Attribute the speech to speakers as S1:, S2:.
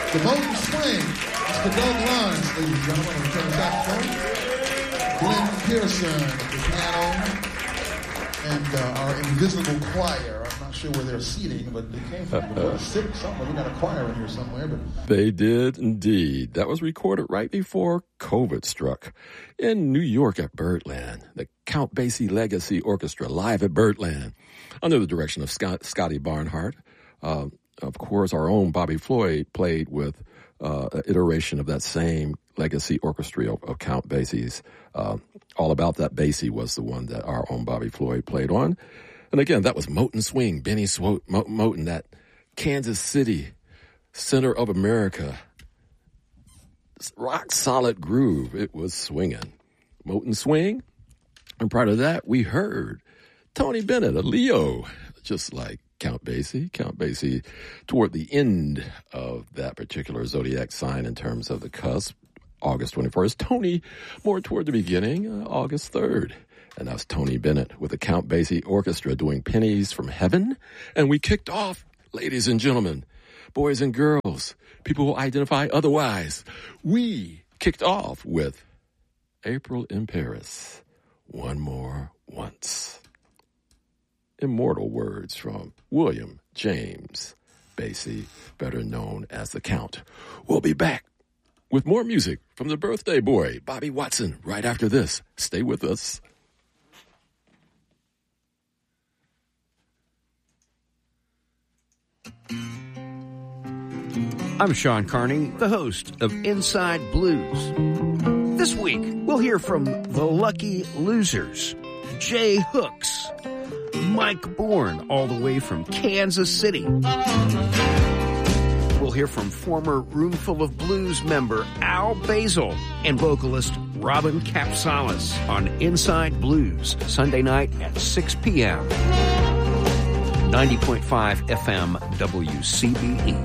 S1: The Moten Swing. Mr. Doug Lawrence, ladies and gentlemen, on the tenor saxophone. Glenn Pearson at the piano. And our invisible choir. I'm not sure where they're seating, but they came from the civic somewhere. We got a choir in here somewhere. But
S2: they did indeed. That was recorded right before COVID struck in New York at Birdland. The Count Basie Legacy Orchestra live at Birdland under the direction of Scotty Barnhart. Of course, our own Bobby Floyd played with an iteration of that same Legacy Orchestra of Count Basie's. All About That Basie was the one that our own Bobby Floyd played on. And again, that was Moten Swing, Benny Moten, that Kansas City, center of America, rock solid groove. It was swinging. Moten Swing. And prior to that, we heard Tony Bennett, a Leo, just like Count Basie. Count Basie toward the end of that particular zodiac sign in terms of the cusp, August 21st. Tony more toward the beginning, August 3rd. And that's Tony Bennett with the Count Basie Orchestra doing Pennies from Heaven. And we kicked off, ladies and gentlemen, boys and girls, people who identify otherwise. We kicked off with April in Paris, One More Once. Immortal words from William James Basie, better known as the Count. We'll be back with more music from the birthday boy, Bobby Watson, right after this. Stay with us.
S3: I'm Sean Carney, the host of Inside Blues. This week, we'll hear from the Lucky Losers, Jay Hooks, Mike Bourne, all the way from Kansas City. We'll hear from former Roomful of Blues member Al Basil and vocalist Robin Capsalis on Inside Blues, Sunday night at 6 p.m. 90.5 FM WCBE.